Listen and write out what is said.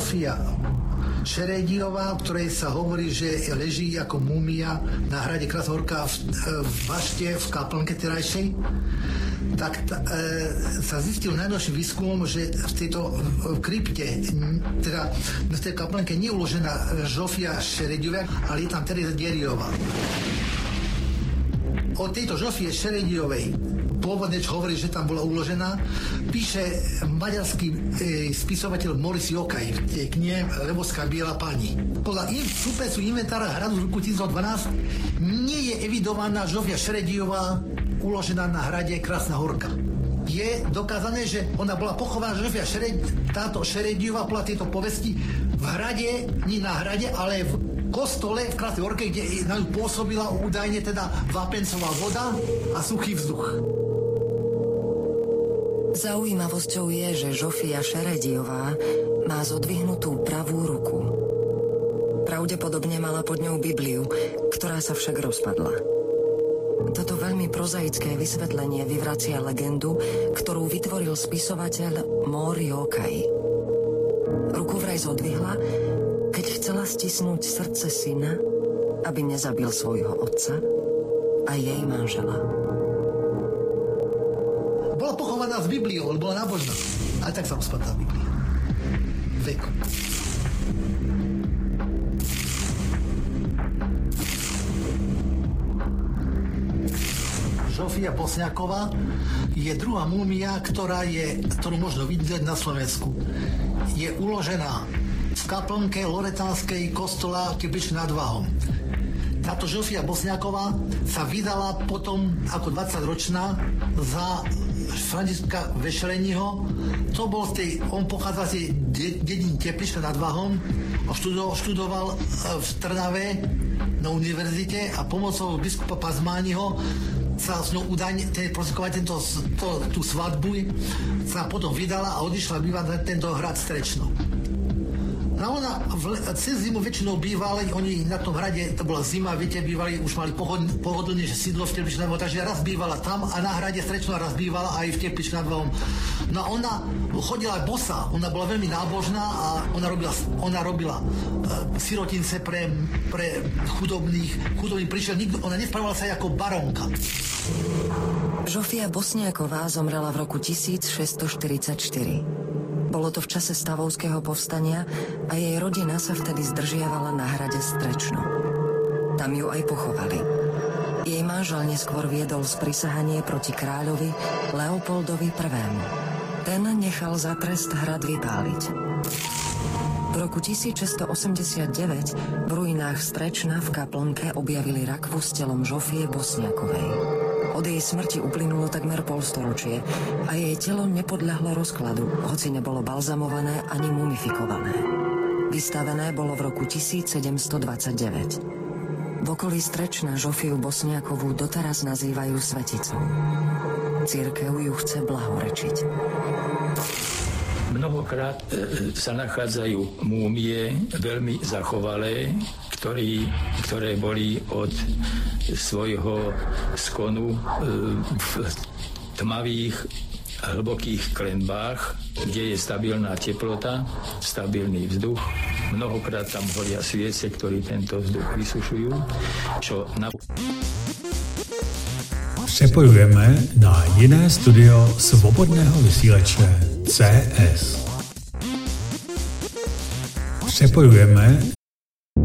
Žofia Šerediová, o ktorej sa hovorí, že leží ako múmia na hrade Krasnohorka v bašte, v kaplnke terajšej, tak sa zistil najnovším výskumom, že v tejto krypte, teda v tej kaplnke nie je uložená Žofia Šerediová, ale je tam Tereza Deriová. O tejto Žofie Šerediovej, pôvodne, čo hovorí, že tam bola uložená, píše maďarský spisovateľ Moris Jokaj v tej knihe Lebovská biela pani. Podľa súpisu inventára hradu z roku 1912 nie je evidovaná Žofia Šerediová uložená na hrade Krásna Horka. Je dokázané, že ona bola pochovaná, Žofia táto Šerediová podľa tejto povesti v hrade, nie na hrade, ale v kostole v Krásnej Horke, kde na ňu pôsobila údajne teda vápencová voda a suchý vzduch. Zaujímavosťou je, že Žofia Šerediová má zodvihnutú pravú ruku. Pravdepodobne mala pod ňou Bibliu, ktorá sa však rozpadla. Toto veľmi prozaické vysvetlenie vyvracia legendu, ktorú vytvoril spisovateľ Mór Jokaj. Ruku vraj zodvihla, keď chcela stisnúť srdce syna, aby nezabil svojho otca a jej manžela. Bola pochovaná s Bibliou, lebo bola nábožná. Ale tak sa rozpadla Biblia. Veku. Žofia Bosňáková je druhá múmia, ktorú možno vidieť na Slovensku. Je uložená v kaplnke loretánskej kostola Tepličky nad Váhom. Táto Žofia Bosňáková sa vydala potom ako 20-ročná za Františka Vešeleniho. On pochádza z dediny Teplička nad Váhom a študoval v Trnave na univerzite a pomocou biskupa Pazmániho sa s ňou údajne prospekovať tú svadbu, sa potom vydala a odišla bývať na tento hrad Strečno. No ona cez zimu väčšinou bývali, oni na tom hrade, to bola zima, viete, bývali, už mali pohodlne, že sídlo v Tepličke nad Váhom, takže raz bývala tam a na hrade Strečno raz bývala aj v Tepličke nad Váhom. No ona chodila aj bosa, ona bola veľmi nábožná a ona robila sirotince pre chudobných prišiel, ona nespravovala sa ako baronka. Žofia Bosňáková zomrela v roku 1644. Bolo to v čase stavovského povstania a jej rodina sa vtedy zdržiavala na hrade Strečno. Tam ju aj pochovali. Jej manžel neskôr viedol sprisahanie proti kráľovi Leopoldovi I. Ten nechal za trest hrad vypáliť. V roku 1689 v ruinách Strečna v kaplnke objavili rakvu s telom Žofie Bosňákovej. Od jej smrti uplynulo takmer polstoročie a jej telo nepodľahlo rozkladu, hoci nebolo balzamované ani mumifikované. Vystavené bolo v roku 1729. V okolí Strečna Žofiu Bosňákovú doteraz nazývajú sveticou. Cirkev ju chce blahorečiť. Mnohokrát sa nachádzajú múmie veľmi zachovalé, ktoré boli od svojho skonu v tmavých, hlbokých klenbách, kde je stabilná teplota, stabilný vzduch. Mnohokrát tam horia sviece, ktorí tento vzduch vysušujú, čo Přepojujeme na jiné studio Svobodného vysílače CS. Přepojujeme